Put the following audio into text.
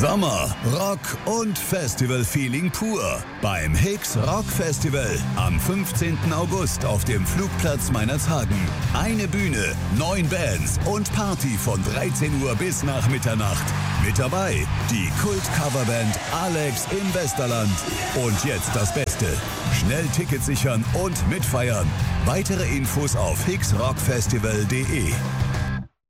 Sommer, Rock und Festival-Feeling pur beim Hicks Rock Festival am 15. August auf dem Flugplatz Meinerzhagen. Eine Bühne, 9 Bands und Party von 13 Uhr bis nach Mitternacht. Mit dabei die Kult-Coverband Alex im Westerland. Und jetzt das Beste: schnell Tickets sichern und mitfeiern. Weitere Infos auf hicksrockfestival.de.